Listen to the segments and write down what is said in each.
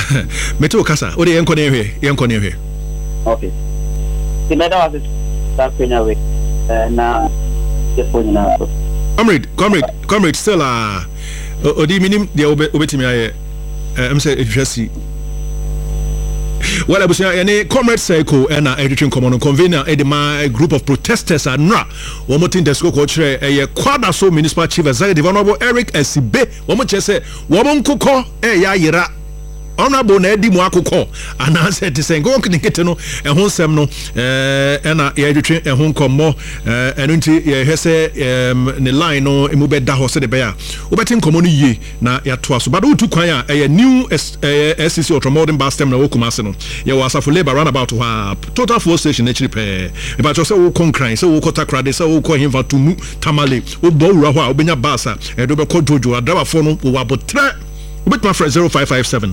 Meto kasa. O de yenko ne hwe. Okay. The matter was that away. Na the phone na. Comrade still odi minim de obetimi aye. Em say ehwesi. Well, I was saying, Comrade Seiko and editing common convener a group of protesters are not one more thing the school coach a quadra so municipal chief executive honorable Eric Esibe one more say woman kuko yira honorable Eddie Mwakoko and I said to say go on get no and hon sem no and editing and hon come more and until say the line no imube da ho se de bear obetin common ye na ya to so but utu kwan a new SCC ultramodern bus terminal wo Kumasi no ye was for labor roundabout total fuel station actually pay but just say wo concran say wo kota krade say wo ko himfa tumu tamale wo bo wura ho a obenya basa e do be ko jojo adaba fo no wo abotre obetma for 0557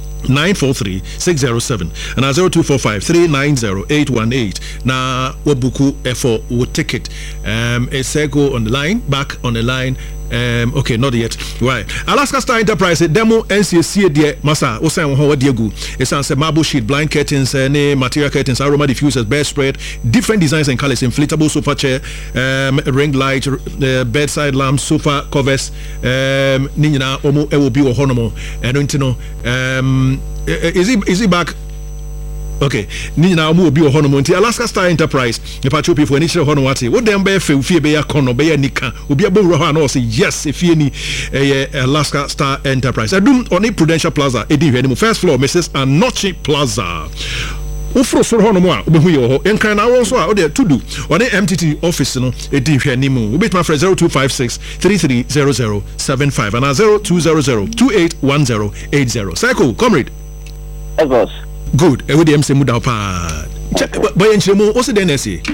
943-607 and 0245-390-818. Now, Wabuku for would ticket. A go on the line, back on the line. Okay, not yet. Right. Alaska Star Enterprise demo NCC dear Massa. Osan ho diegu. It's answer marble sheet, blind curtains, material curtains, aroma diffusers, bed spread, different designs and colors, inflatable sofa chair, ring light, bedside lamp, sofa covers. Nina omo will be a honomo. And don't know. Is he back? Okay, Nina will be a honomonti. Alaska Star Enterprise, the patrol people, and each honomati. What them bear fear be a cono, be a nika, will be a borahan or say yes if you any Alaska Star Enterprise. I do on a Prudential Plaza, Eddie, first floor, Mrs. Anochi Plaza. Ufro so hono mo a obehu ye ho enkan na won so a o de to do on the MTT office no edi hwe ni mu obet my friend 0256 330075 and 0200281080 cycle comrade Evos good e we dem se mu da pa boy enchiremu o se den na se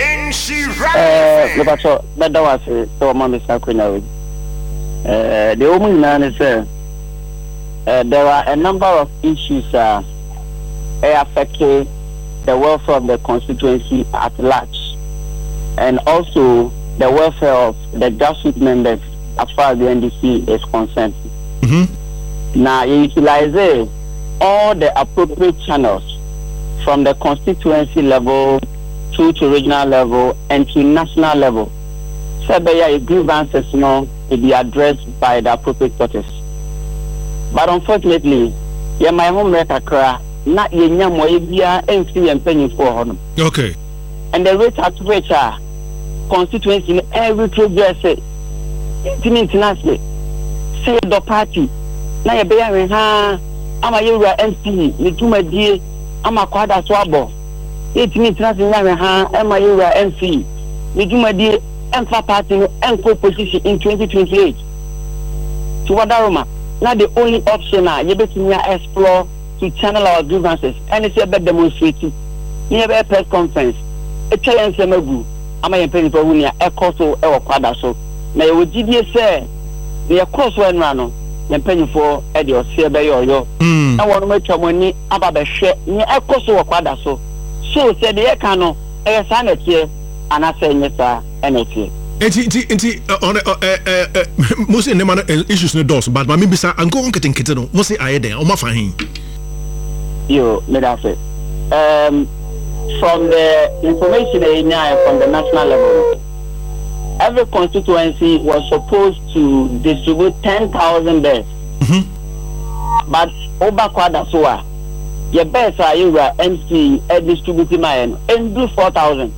no pato beda was so ma me sakwenya we the woman na say there are a number of issues affecting the welfare of the constituency at large and also the welfare of the grassroots members as far as the NDC is concerned. Now you utilize all the appropriate channels from the constituency level through to regional level and to national level. So that grievances will be addressed by the appropriate authorities. But unfortunately, my home record not yenya mo ebia emfi empanyin for hono. Okay. And the rate at which constituency in every progress internationally say the party na ye be ya ha ama yewura MP ni tumadie ama kwada so abo internationally ha ama yewura MP ni tumadie emfa party enko position in 2028 to wadaroma na the only option ye betumi explore to channel our grievances and it's a bad demonstrating near a press conference a challenge semagu ama yempeni for wunia ekoso e wakwada so na ye wogidie say ne ekoso enrano yempeni for e de ose be yoyo na wonu matwamoni aba be hwe ne ekoso wakwada so say de ye kan no e sa na tie anase nyesa enetie enti on most in the issues no dos but maybe say anko on ketenkete no mo say ayeden o ma fa hin you let us say from the information from the national level, every constituency was supposed to distribute 10,000 beds. But over Kwadasoa, your beds are you MC distributing mine and do 4,000.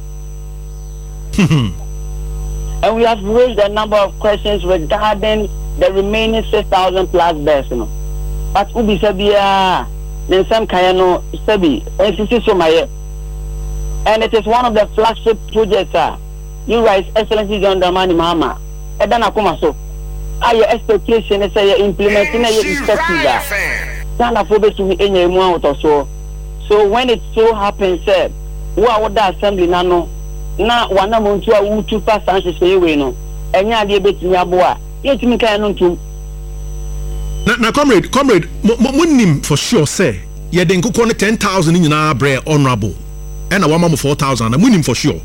And we have raised a number of questions regarding the remaining 6,000 plus beds. But Ubi Sabia. Then some Kayano Sebi, and it is one of the flagship projects. You rise Excellency John Dramani Mahama. Edana Kumaso. Your expectation is implementing your perspective. So when it so happens, said, what would the assembly nano? Na wana muntu utu fast answers for you no. Enya de beti nyaboa. Yetimi Kayano to. Na comrade munim for sure say ye den kokon 10,000 nyina bre honorable and a woman 4,000 na munim for sure.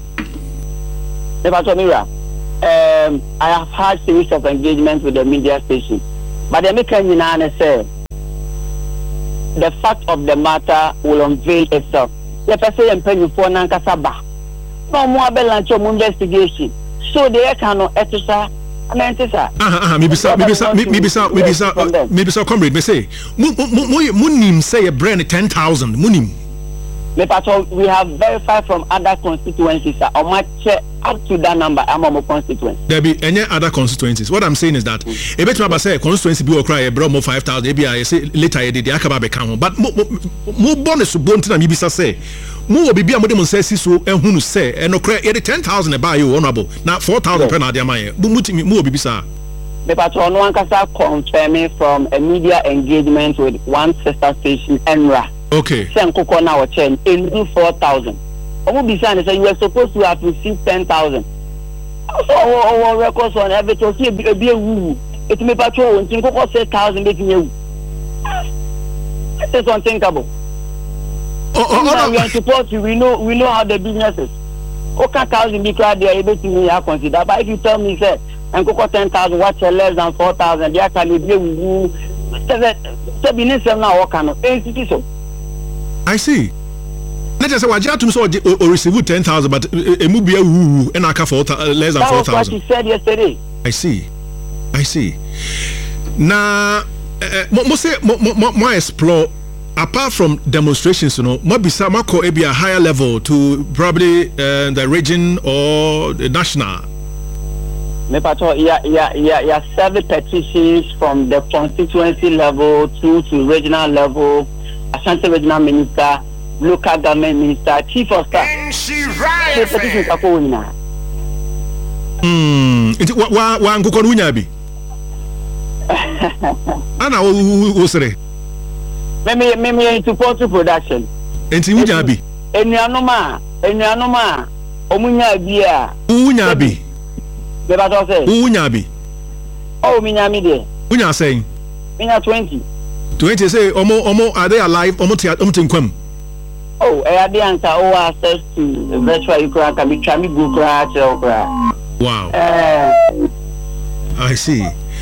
I have had series of engagements with the media station, but the American nyina say the fact of the matter will unveil itself. The person and penny for Nankasaba. No more balance of investigation. So they cannot exercise. Maybe so comrade may say Munim say a brand 10,000 Munim. We have verified from other constituencies or much up to that number among constituencies. There be any other constituencies. What I'm saying is that a bit about say constituency be cry a bro more 5,000 maybe I say later I did the Akaba become but more bonus to bonus and maybe say more be a modem says so and who say and no cry 10,000 a buy you honorable now 4,000 per nadia my muti more be sir. The patron one casa confirming from a media engagement with one sister station Enra. Okay. Send Coco now a chain into 4,000. Be saying you were supposed to have received 10,000. Also, our records on everything. It may patrol and Coco said 1,000 making you. This is unthinkable. We are supposed to. We know how the business is. Okay, 1,000 because they are able to consider. But if you tell me, say, and Coco 10,000, what's less than 4,000? They are can be you. I see. Let us say what you saw or receive 10,000, but a movie and I can for less than 4,000. That's what you said yesterday. I see. Now, more explore apart from demonstrations, maybe some be a higher level to probably the region or the national. Yeah, 7 petitions from the constituency level to regional level, Ashanti regional minister, local government minister, chief of staff. And she right. Wa ngukonu nyabi. Ana wo sere. Me support production. Enti unyabi. Enuanoma omunya bi a. Unyabi. Beba to say. Unyabi. Oh, minyami de. Unya saying. Minya 20. 20 say omo are they alive? Omo tinkwam. Oh, I dey answer access to virtual ukra can be chami gukra chokra. Wow. I see.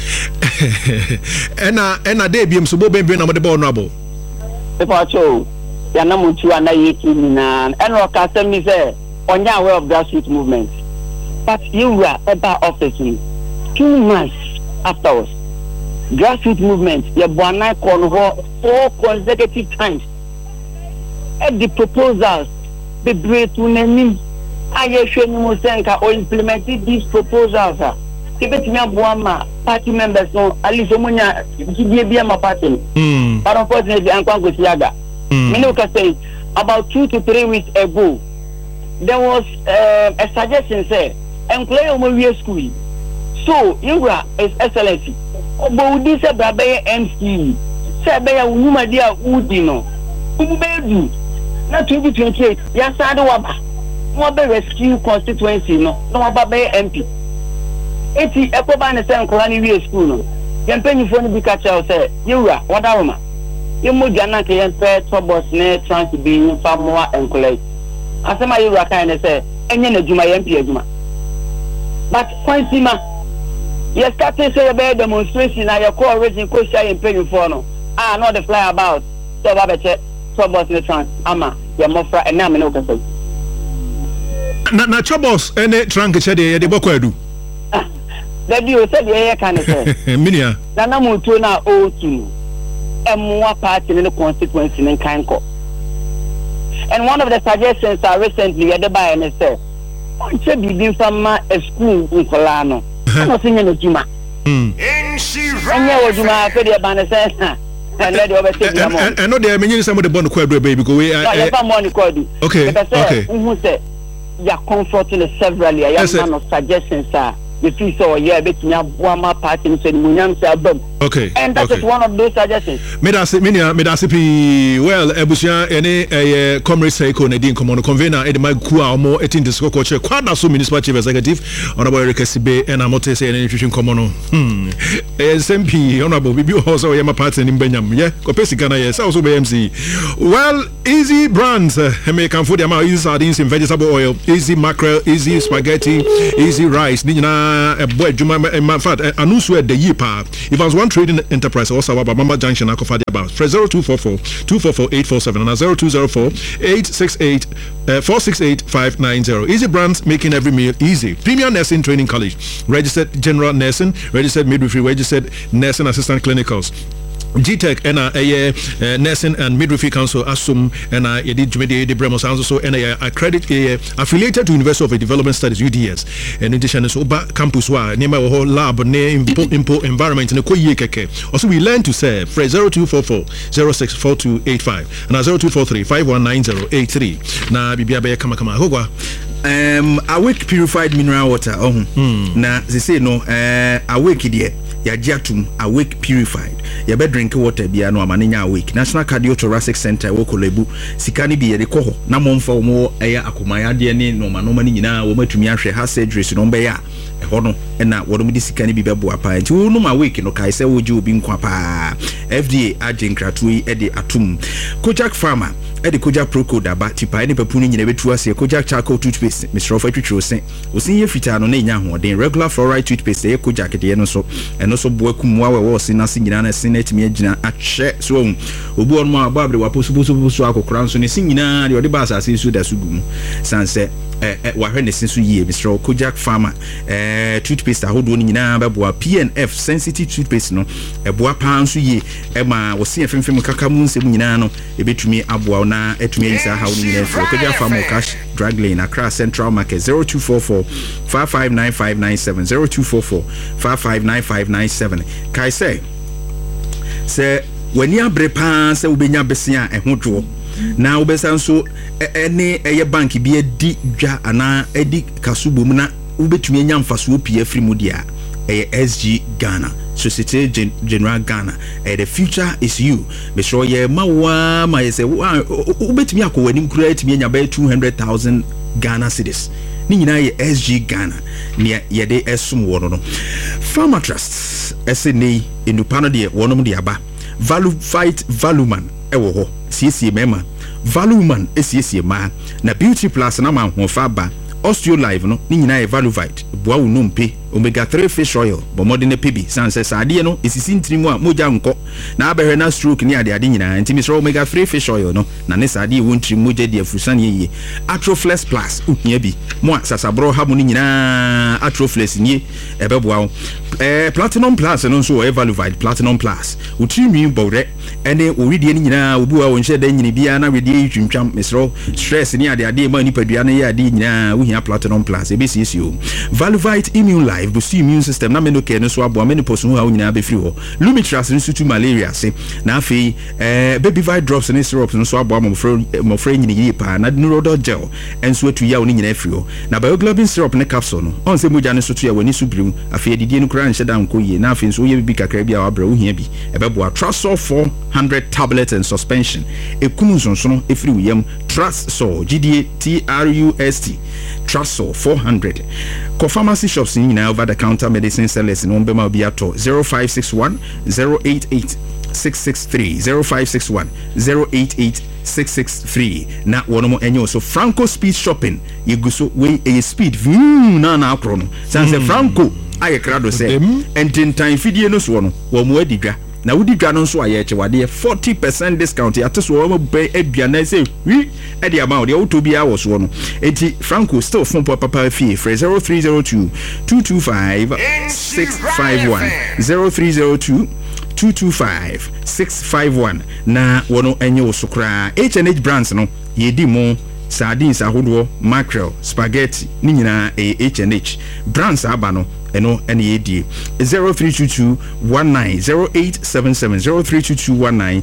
Ena dey biem so bo ben na mo de ball no abo. People cho ya na mutu ana yeki na ena o ka say me say onya aware of grassroots movement. But you were about office 2 months afterwards. Grassroots movement, your Buana Cornwall 4 consecutive times. At the proposals, the great to name I assure you Musenka or implemented these proposals. Tibetan Buama party members, no, at least Omunya, GBM party. But unfortunately, I'm going with Yaga. Minoka said about 2 to 3 weeks ago, there was a suggestion, say, and play on my school. So, Ingra is excellency. But this is a MC. Say, be a woman, dear Udino. Who be not 2028. Yes, I don't want to rescue constituency. No, about be MP. It's a Ecoban and Colony School. No, you penny for the catcher. Say, Ingra, what are you? You must not get fair trouble, trying to be far more and collect. As my Ingra kind of say, and you know, do my MP. But Quincy, you started to say about demonstration and your core raising question in paying for no. Not the fly about. So, Babette, troubles in the trunk. Ama, your mother, and now, no can say. Na troubles, and a trunk, said the Bokwadu. That you said, yeah, kind of say. Minia. Nanamu Tuna O2, and more party in the constituency in Kanko. And one of the suggestions are recently at the buy and said, I should be doing some school in Colano. I'm not singing a Juma. And you was my favorite banner says, and let you overtake them. I know they are many some of the bond quadro baby go away. Okay. Who said, you're comforting severally. I have no suggestions, sir. You see, so yeah, bet me have one more party in Munyam album. Okay. And that is one of those suggestions. Medasipi, well, Ebusia, any comrade Seiko Nadine Common Convener, Eddie Magua, more 18 the Sco Culture, Quadaso Municipal Chief Executive, Honorable Eric Sibe, and Amote and Nutrition Common. SMP, Honorable, we also Yama party in Benyam, yeah, Copesicana, yes, also BMC. Well, easy brands, American food, easy sardines in vegetable oil, easy mackerel, easy spaghetti, easy rice, Nina, a boy, Juma, in fact, Anusu at the Yipa. If I was One Trading Enterprise also about Mama Junction Akofadi about 0244-244-847 and 0204-868-468-590. Easy Brands, making every meal easy. Premier Nursing Training College, registered general nursing, registered midwifery, registered nursing assistant clinicals. GTech and Nursing and Midwifery Council Asum and Edith Jumedi Bremos also and accredited affiliated to University of Development Studies UDS and in addition to campus near my whole lab impo environment in the Koye Keke. Also we learn to serve 0244-064285 and 0243-519083. Na bibia kama hogwa awake purified mineral water na they say no awake there yajatum awake purified ya be drink water bia no amanenya awake National Cardiothoracic Center wo Kolebu sikani bi yede koho na momfa wo eya akomayade ne no manoma ni nyina wo matumi ahwe ha surgeries no mbe ya eho no na wo no sikani bi bebo apa nti wo no awake no kai se wo ji obi nkwa pa FDA agenkratu e de atum Kojak Pharma Edi Kojak Procode aba tipa ene papu ni nyina betu ase Kojak charcoal toothpaste Mr. Ofetwitwo sen osin ye fita no na nya hoden regular fluoride toothpaste ye Kojak de no so eno so bo akumwa we wo sin na sin nyina na sin na timi agina ahye so obu on ma ababre wa posu akokran so ne sin nyina de ode ba asase su da sugum sanse wahwe ne sin so yie Mr. Kojak Pharma toothpaste ahodo ni nyina beboa PNF sensitive toothpaste no eboa pa so yie ma wo sin efemfem kaka mu nsem nyina no ebetumi aboa na etumi yisa ha wo nyina fro Kojak Pharma cash drug lane Accra Central Market 0244-559597 0244-559597 kai say when you brepa say ubenya besia ehodwo na ubesa so ene eye bank bi edi dwa ana edi kasubom na ubetumi nya mfaso pie afri mu dia SG Ghana Societe General Ghana the future is you be sure ye mawa ma say ubetumi akowani nkura etumi nya ba 200,000 Ghana cedis ni nyina ye SG Ghana ne ye de esum wo no Pharma Trust SNA enupano de wonom de aba Value Fight Valuman ewo ho siesie mema Valuman esiesie ma na Beauty Plus na ma hofa ba Osteo Live no ni nyina ye Value Fight boa wo nompe omega 3 fish oil bo modern pebi sanse sade no esisi ntrimu a moja nko na abehwe na stroke ni ade nyina ntimi so omega 3 fish oil no na ne sade wo ntrimu moja de afusane ye Atroflex Plus uhia bi mo sasabro ha mo ni nyina Atroflex ni ebeboa wo Platinum Plus no so e Value Fight Platinum Plus utrimi bowre ene oridie ni nyina obu a wonhye da nyini bia na wedie twintwam mesro stress ni ade ma ni padua na ye ade nyina uhia Platinum Plus ebesiesie Value Fight Immune Life boost immune system na menoke no so abo menopause ho ha nyina be free ho Lumitras no sutu malaria se na afei baby vi drops and syrups no so abo mofre nyini yi pa na neurodol gel enso atu ya oni nyina free ho na bioglobin syrup ne capsule no on se moja ne so to ya wani subrim afei didie no kura nhye da nko yi na afei so ye bibi kakra bia wa bra wo hia bi ebebo Trasol 400 tablets and suspension ekumu nsonso efiri wiyam Trasol GDA-TRUST Trasol 400 ko pharmacy shops in over the counter medicine sellers in Ombema Biato 0561 088 663 0561 088 663 na wono enyo so Franco Speed Shopping yeguso we a speed na akro no sanse Franco aye krado se entintan fidie no so no wo mo adidwa na wudi dwa no nso aye chewade 40% discount ateso wo be aduana se wi e de amount de autobia wo so no enti Franco still phone papa fee 0302 225 651 0302 225 651 na wono enye osukra H&H brands no yedi mo sardines ahodo mackerel spaghetti ni nyina H&H brands aba no eno ene yedi 0322 190877 0322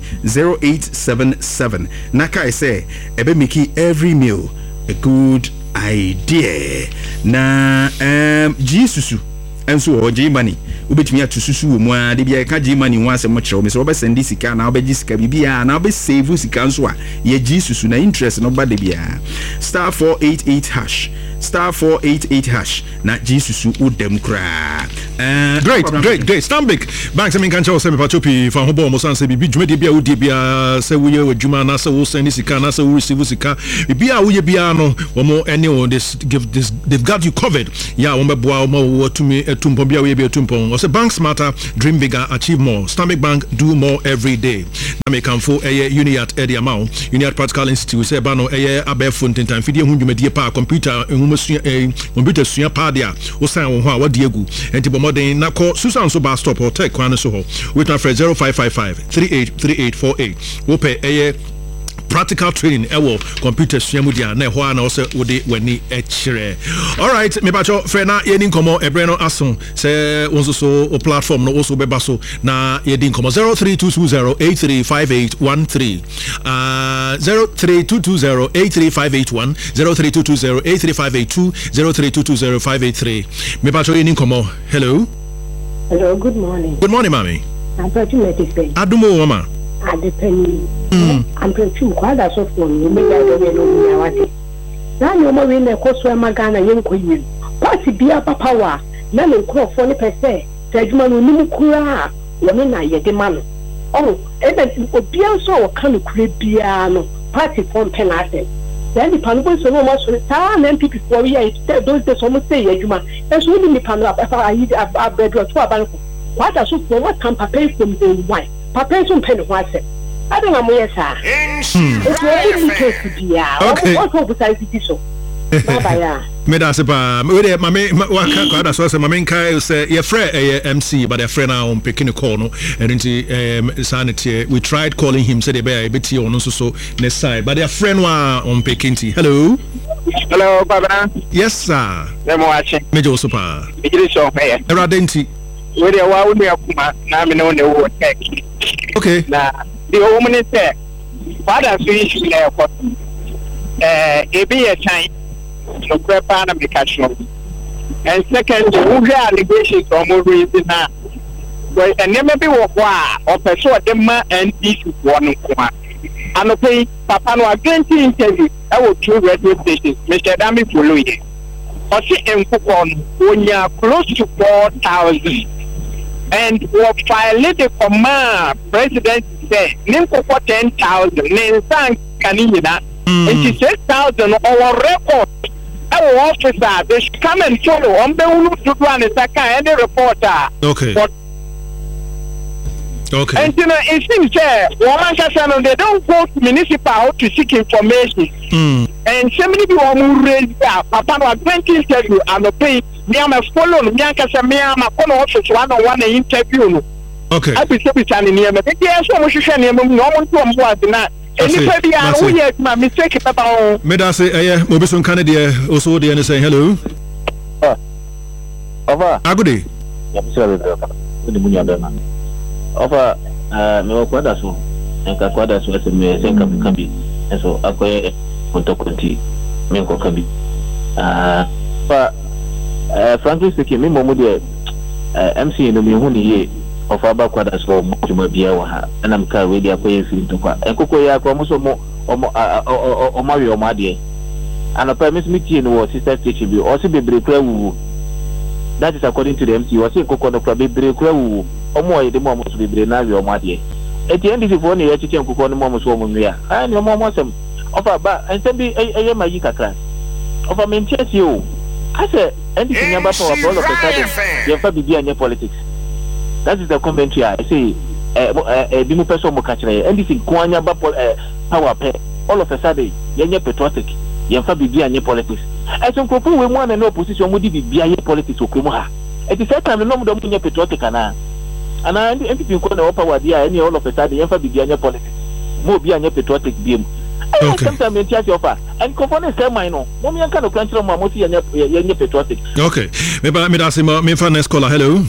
190877 naka I say ebe make every meal a good idea na Jesus enso oje money ubetumi atususu wo mu a de bia ka je money ho asem kire wo me so obe send sika na obe sika bibia na obe save sika nso a ye Jesus na interest no ba de bia *488# star 488 hash na Jesus udem kra. Great. Stanbic banks I mean can say me pachopi fa ho bo mo san say bibi dwumade bia wodi bia say wo ye adwuma na say wo send sika na say wo receive sika bia wo ye bia no wo mo any on this they've got you covered. Yeah, wo meboa wo tumi etumpo bia wo ye bia etumpo. O say bank smarter, dream bigger, achieve more. Stanbic Bank, do more every day. Na me kan fo Uniat Eddie Amount, Uniat Practical Institute say ba no abefo ntentan fidie hu dwumade pa computer computer sua pa dia wo san wo ho a wadi egu enti bomodin na ko Susan so ba stop or tech kwan so ho with my friend 0555 383848 wo pe practical training ewo computer sua mu dia na ho ana so wode wani echire. All right, me bacho friend na ye din komo ebre no aso say wonso so o platform no also beba so na ye din komo 0322083581 0322083581 0322083582 03220583 me bacho ye din komo. Hello, good morning. Good morning, mommy. I'm pretty much Adumo mama. Adepeni. I'm pretty quite as of one. Maybe I don't know what it. Now you know when the course where Magana young queen. Party be a power. None of 40%. Tajman will kura. Women are yet the man. Oh, and then so can create piano. Party from penalty. Then the panel so much time and people for years. Those days almost say, Yajuma. That's really the panel up. I eat a bread or 2 bank. What I should for what can pay from the wife. Papa some pen was it. I don't know where sir. It's really close to be okay. What besides this so? Bye. Me da se pa me de mame wa ka da so se mame kai say your friend MC but your friend na on picking the call no and sanity we tried calling him say the be beti on so next side but your friend wa on picking tea. Hello Baba. Yes sir. Me mo ache me jo so pa me jiri so me eradenti we de wa wo de kuma na me no ne wo tech. Okay na the woman say father so issue na ko e be a time no prepare na application and second who get allegations from reason na but and never be wo kwa o person de ma and issue one kuma and pay papa no against interview I will two radio stations Mr. Dami follow it o see enkokon onya close to 4,000 and what filed the command president say ninkoko 10,000 nensan kanina and 6,000 our record our officer they should come and follow on the unu to do an any reporter. Okay. Okay. And you know, it seems that they don't go to municipal to seek information. And so many people who raise that, Papa was 20 interview and the pay me am a follow me am a corner office one interview. Okay. I be so standing near me. Yes, so much share near me. No one to am na. Anybody are who yet my mistake Papa. Me da say Mobison Canada also dey and say hello. Over. Good day. Offer me wo kwada so enka kwada so ese me senka kabi eso akoye kontokonti me nko kabi frankly speaking me momu de MC no me hu ni ye offer ba kwada so mo juma bia wa ha na mka we dia akoye firi ntokwa enkoko ya kwa mo so mo omawe omade anopa me smiti no wo sister station bi o se bebre kra wu. That is according to the MC. Was saying Coco no bebre kra wu. Omo yede mo so bebre na we omo ade. Eti NDC for na ye chiche Coco no mo so omo nua. Ah ni omo sem. Ofa ba ensem bi eye mayi kakra. Ofa menchesi o. Ase NDC nyamba for all of the sudden. Ye fa bibi anye politics. That is the commentary. I say bi mu person mo ka kire. NDC ko anya ba power pay. All of a sudden ye nye patriotic. Ye fa bibi anye politics. Eson kofu we mu na opposition mu di bibia ye politics okromu ha. It is that time no mu do mu nye patriotic ana. Ana NPP ko na power dia any all of a sudden ye fa bibia nye politics. Mo bia nye patriotic biem. Okay. Sometimes me tia offer and kofu na say mine no. Mo mi anka no kwanchiro mo si ye nye patriotic. Okay. Me da say me fa next caller. Hello.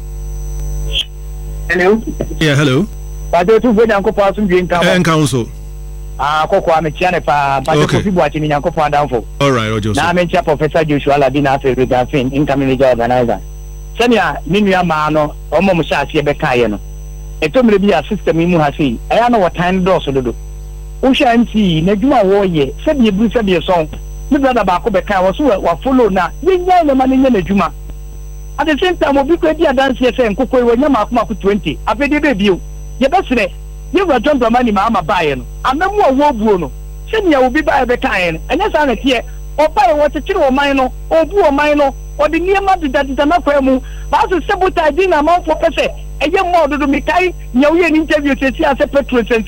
Hello. Yeah, hello. But do tu go nyanko pa so dwen ka. Council. Koko ametia ne pa but ko fi boachi ni nyanko pa danfo. All right, Ojo. Na mentia Professor Joshua Labi na fe Redafin incoming leader organizer. Senia ni nua ma no omo mo sha ase be kae no. Etomre bi a system mu ha sei. Aya no watan do so dodo. Wo sha nti na dwuma wo ye se bi ebu se bi so. me brother baako bɛka wɔ so wa follow na yenya ne ma ne nya n'adwuma at the same time obi kɔ di adanse sɛ nkokɔ yi wɔnya maako 20 afɛde bɛ bio yɛbɛsrɛ yɛwura John Dramani ma ama baeɛ no amamu a wɔbuo no sɛnea obi baeɛ bɛkaeɛ no ɛnyɛ saa na teɛ ɔbaeɛ wɔkyekyere ɔman no ɔbu ɔman no ɔde nneɛma dedadeda n'akwan mu baaso sabotage na amanfoɔ pɛ sɛ ɛyɛ mmɔ ɔdodo mekae nea woyɛ ne interview sɛsi asɛ petrol sɛnsɛ